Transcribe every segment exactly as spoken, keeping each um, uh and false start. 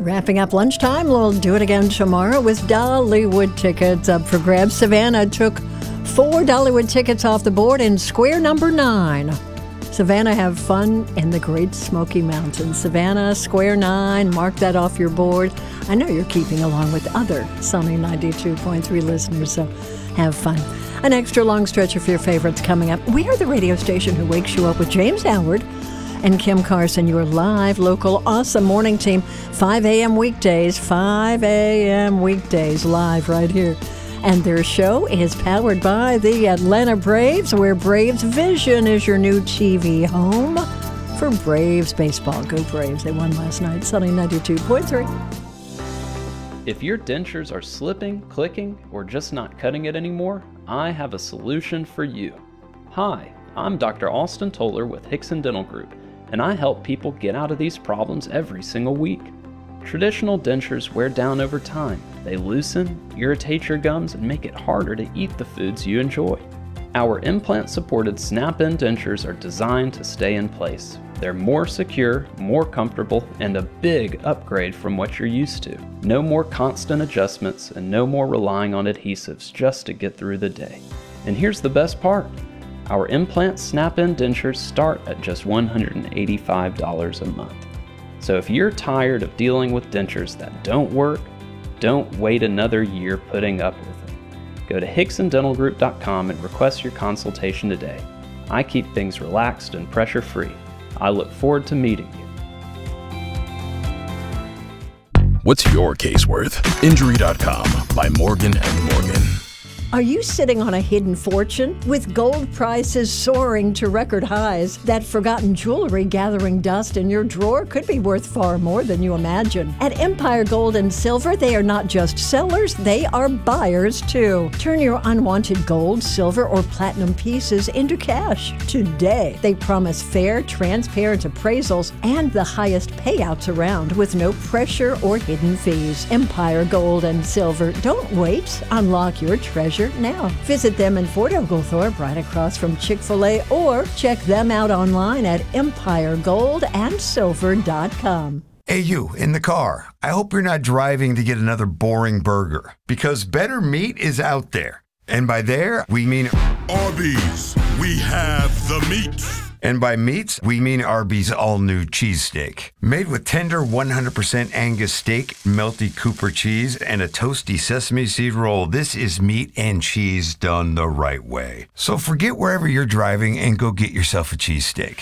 Wrapping up lunchtime, we'll do it again tomorrow with Dollywood tickets up for grabs. Savannah took four Dollywood tickets off the board in square number nine. Savannah, have fun in the Great Smoky Mountains. Savannah, square nine, mark that off your board. I know you're keeping along with other Sunny ninety-two point three listeners, so have fun. An extra long stretch of your favorites coming up. We are the radio station who wakes you up with James Howard and Kim Carson, your live, local, awesome morning team. five a.m. weekdays, five a.m. weekdays, live right here. And their show is powered by the Atlanta Braves, where Braves Vision is your new T V home for Braves baseball. Go Braves. They won last night. Sunny ninety-two point three. If your dentures are slipping, clicking, or just not cutting it anymore, I have a solution for you. Hi, I'm Doctor Austin Toller with Hickson Dental Group, and I help people get out of these problems every single week. Traditional dentures wear down over time. They loosen, irritate your gums, and make it harder to eat the foods you enjoy. Our implant-supported snap-in dentures are designed to stay in place. They're more secure, more comfortable, and a big upgrade from what you're used to. No more constant adjustments and no more relying on adhesives just to get through the day. And here's the best part. Our implant snap-in dentures start at just one hundred eighty-five dollars a month. So if you're tired of dealing with dentures that don't work, don't wait another year putting up with it. Go to hickson dental group dot com and request your consultation today. I keep things relaxed and pressure-free. I look forward to meeting you. What's your case worth? Injury dot com by Morgan and Morgan. Are you sitting on a hidden fortune? With gold prices soaring to record highs, that forgotten jewelry gathering dust in your drawer could be worth far more than you imagine. At Empire Gold and Silver, they are not just sellers, they are buyers too. Turn your unwanted gold, silver, or platinum pieces into cash today. They promise fair, transparent appraisals and the highest payouts around with no pressure or hidden fees. Empire Gold and Silver. Don't wait. Unlock your treasure now. Visit them in Fort Oglethorpe, right across from Chick-fil-A, or check them out online at empire gold and silver dot com. Hey, you in the car. I hope you're not driving to get another boring burger, because better meat is out there. And by there, we mean Arby's. We have the meat. And by meats, we mean Arby's all-new cheesesteak. Made with tender one hundred percent Angus steak, melty Cooper cheese, and a toasty sesame seed roll. This is meat and cheese done the right way. So forget wherever you're driving and go get yourself a cheesesteak.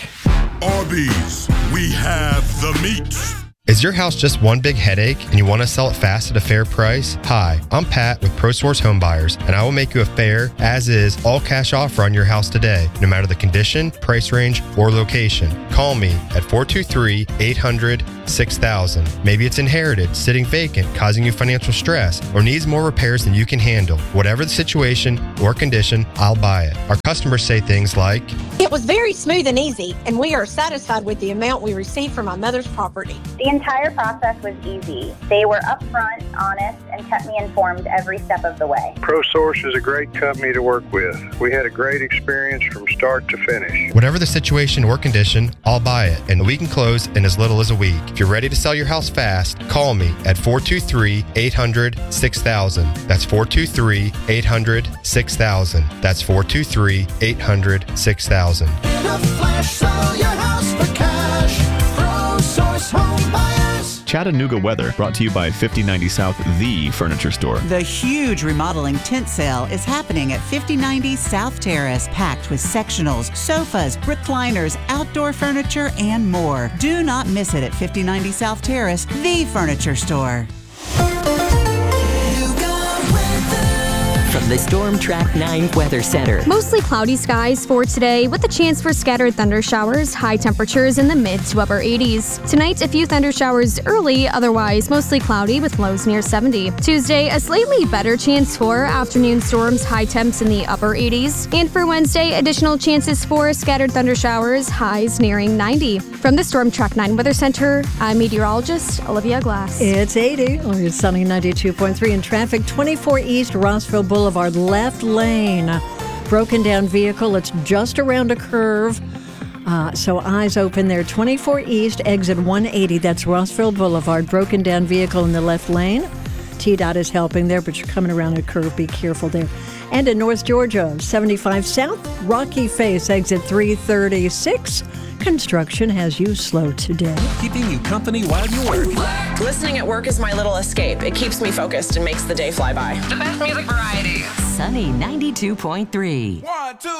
Arby's, we have the meat. Is your house just one big headache and you want to sell it fast at a fair price? Hi, I'm Pat with ProSource Home Buyers, and I will make you a fair, as-is, all-cash offer on your house today, no matter the condition, price range, or location. Call me at four two three, eight hundred, six thousand. Maybe it's inherited, sitting vacant, causing you financial stress, or needs more repairs than you can handle. Whatever the situation or condition, I'll buy it. Our customers say things like, "It was very smooth and easy, and we are satisfied with the amount we received from my mother's property." The entire process was easy. They were upfront, honest, and kept me informed every step of the way. ProSource is a great company to work with. We had a great experience from start to finish. Whatever the situation or condition, I'll buy it, and we can close in as little as a week. If you're ready to sell your house fast, call me at four two three, eight hundred, six thousand. That's four two three, eight hundred, six thousand. That's four two three, eight hundred, six thousand. In a flash, sell your house for cash. ProSource Home Buyers. Chattanooga weather brought to you by fifty ninety South, the furniture store. The huge remodeling tent sale is happening at fifty ninety South Terrace, packed with sectionals, sofas, recliners, outdoor furniture, and more. Do not miss it at fifty ninety South Terrace, the furniture store. From the Storm Track nine Weather Center. Mostly cloudy skies for today with a chance for scattered thunder showers, high temperatures in the mid to upper eighties. Tonight, a few thunder showers early, otherwise mostly cloudy with lows near seventy. Tuesday, a slightly better chance for afternoon storms, high temps in the upper eighties. And for Wednesday, additional chances for scattered thunder showers, highs nearing ninety. From the Storm Track nine Weather Center, I'm meteorologist Olivia Glass. It's eighty on your Sunny ninety-two point three in traffic. twenty-four East Rossville Boulevard, left lane. Broken down vehicle. It's just around a curve Uh, so eyes open there. twenty-four East, exit one eighty. That's Rossville Boulevard. Broken down vehicle in the left lane. T DOT is helping there, but you're coming around a curve. Be careful there. And in North Georgia, seventy-five South, Rocky Face, exit three thirty-six. Construction has you slow today. Keeping you company while you work. Listening at work is my little escape. It keeps me focused and makes the day fly by. The best music variety. Sunny ninety-two point three. One, two.